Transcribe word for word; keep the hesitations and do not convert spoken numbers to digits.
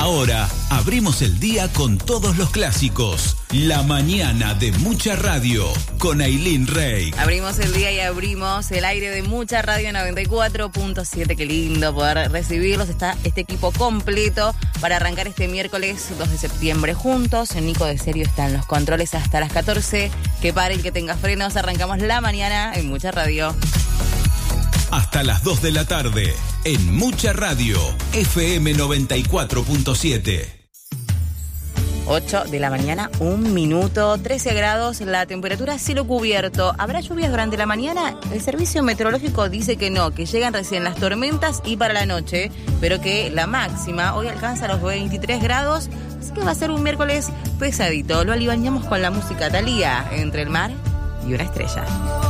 Ahora abrimos el día con todos los clásicos. La mañana de Mucha Radio con Ailín Rey. Abrimos el día y abrimos el aire de Mucha Radio noventa y cuatro punto siete. Qué lindo poder recibirlos. Está este equipo completo para arrancar este miércoles dos de septiembre juntos. Nico de Serio está en los controles hasta las catorce. Que paren, que tenga frenos. Arrancamos la mañana en Mucha Radio. Hasta las dos de la tarde en Mucha Radio, F M noventa y cuatro punto siete. ocho de la mañana, un minuto, trece grados, la temperatura cielo cubierto. ¿Habrá lluvias durante la mañana? El servicio meteorológico dice que no, que llegan recién las tormentas y para la noche, pero que la máxima hoy alcanza los veintitrés grados, así que va a ser un miércoles pesadito. Lo alibañamos con la música Thalía, Entre el mar y una estrella.